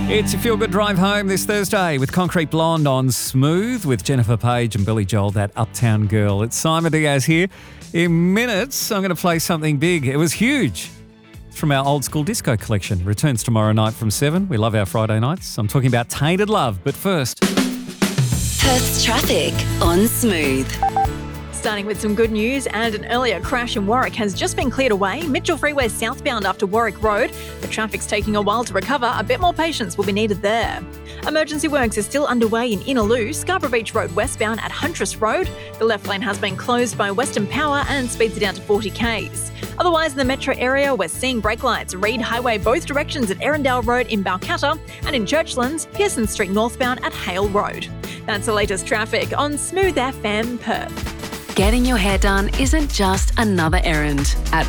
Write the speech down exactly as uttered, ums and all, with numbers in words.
It's a feel-good drive home this Thursday with Concrete Blonde on Smooth with Jennifer Page and Billy Joel, that Uptown Girl. It's Simon Diaz here. In minutes, I'm going to play something big. It was huge. It's from our old school disco collection. Returns tomorrow night from seven. We love our Friday nights. I'm talking about Tainted Love, but first... Perth's traffic on Smooth. Starting with some good news, and an earlier crash in Warwick has just been cleared away. Mitchell Freeway southbound after Warwick Road. The traffic's taking a while to recover. A bit more patience will be needed there. Emergency works are still underway in Innaloo, Scarborough Beach Road westbound at Huntress Road. The left lane has been closed by Western Power and speeds are down to forty kays. Otherwise, in the metro area, we're seeing brake lights. Reed Highway both directions at Erindale Road in Balcatta, and in Churchlands, Pearson Street northbound at Hale Road. That's the latest traffic on Smooth F M Perth. Getting your hair done isn't just another errand. At